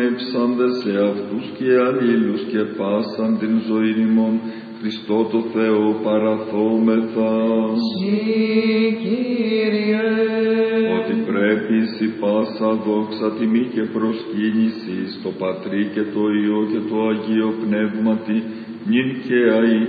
πνεύσαντες σε αυτούς και αλλήλους και πάσαν την ζωήν ημών, Χριστό το Θεό παραθόμεθα. Συ, Κύριε, ότι πρέπει η πάσα δόξα, τιμή και προσκύνηση στο Πατρί και το Υιό και το Αγίο Πνεύματι, νυν και αεί